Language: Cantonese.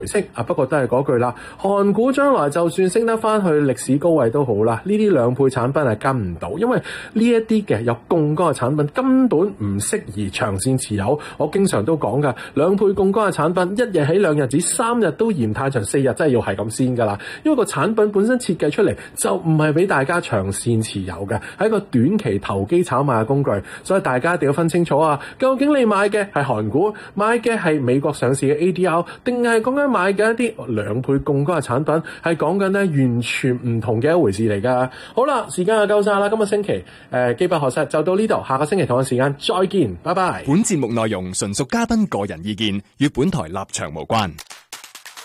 升啊，不過都係嗰句啦，韓股將來就算升得翻去歷史高位都好啦，呢啲兩倍產品係跟唔到，因為呢一啲嘅有槓桿嘅產品根本唔適宜長線持有。我經常都講噶，兩倍槓桿嘅產品一日起兩日止，3日都嫌太長，4日真係要係咁先噶啦。因為個產品本身設計出嚟就唔係俾大家長線持有嘅，係一個短期投機炒賣嘅工具，所以大家一定要分清楚啊！究竟你買嘅係韓股，買嘅係美國上市嘅 ADR， 定係講緊買嘅一啲兩倍槓桿嘅產品，係講緊咧完全唔同嘅一回事嚟噶。好啦，時間就夠晒啦，今個星期機不可失就到呢度，下個星期同一時間再見，拜拜。 本節目內容純屬嘉賓個人意見，與本台立場無關。